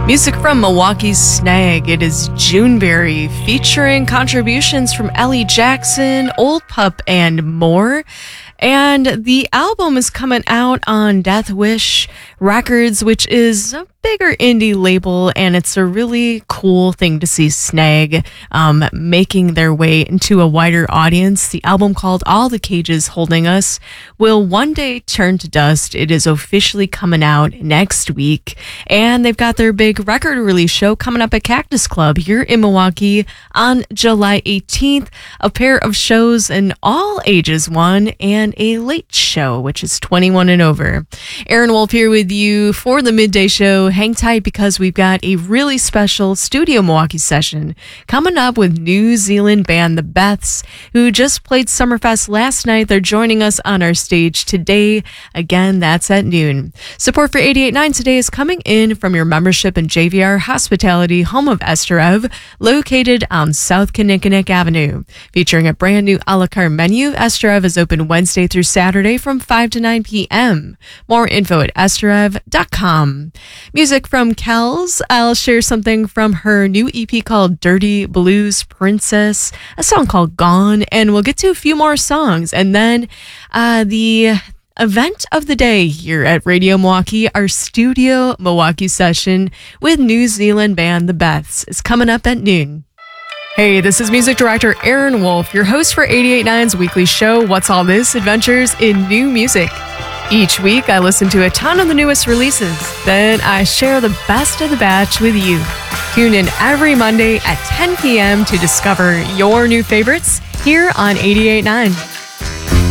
Music from Milwaukee's Snag. It is Juneberry, featuring contributions from Ellie Jackson, Old Pup, and more. And the album is coming out on Death Wish Records, which is a bigger indie label, and it's a really cool thing to see Snag making their way into a wider audience. The album, called All the Cages Holding Us, will one day turn to dust. It is officially coming out next week, and they've got their big record release show coming up at Cactus Club here in Milwaukee on July 18th. A pair of shows, an all ages one and a late show, which is 21 and over. Aaron Wolf here with you for the midday show. Hang tight, because we've got a really special Studio Milwaukee session coming up with New Zealand band The Beths, who just played Summerfest last night. They're joining us on our stage today. Again, that's at noon. Support for 88.9 today is coming in from your membership in JVR Hospitality, home of Esterev, located on South Kinnickinnick Avenue. Featuring a brand new a la carte menu, Esterev is open Wednesday through Saturday from 5 to 9 p.m. More info at esterev.com. Music from Kells. I'll share something from her new EP called Dirty Blues Princess, a song called Gone, and we'll get to a few more songs. And then the event of the day here at Radio Milwaukee, our Studio Milwaukee session with New Zealand band The Beths, is coming up at noon. Hey, this is music director Aaron Wolf, your host for 88.9's weekly show, What's All This? Adventures in New Music. Each week, I listen to a ton of the newest releases. Then I share the best of the batch with you. Tune in every Monday at 10 p.m. to discover your new favorites here on 88.9.